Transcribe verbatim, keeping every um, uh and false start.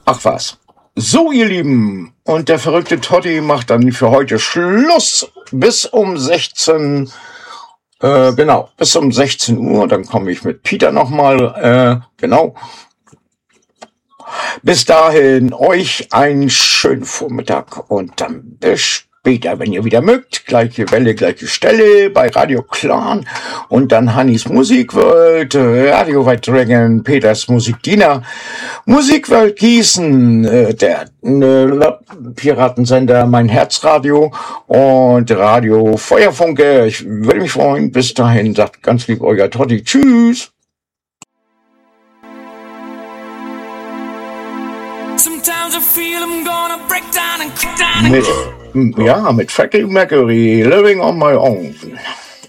Ach was. So, ihr Lieben, und der verrückte Totti macht dann für heute Schluss bis um sechzehn, äh, genau, bis um sechzehn Uhr, dann komme ich mit Peter nochmal, äh, genau. Bis dahin, euch einen schönen Vormittag und dann bis später, wenn ihr wieder mögt. Gleiche Welle, gleiche Stelle bei Radio Clan und dann Hannis Musikwelt, Radio White Dragon, Peters Musikdiener, Musikwelt Gießen, äh, der äh, Piratensender Mein Herzradio und Radio Feuerfunke. Ich würde mich freuen. Bis dahin, sagt ganz lieb euer Totti. Tschüss. Mit, ja, mit Freddie Mercury, Living on My Own.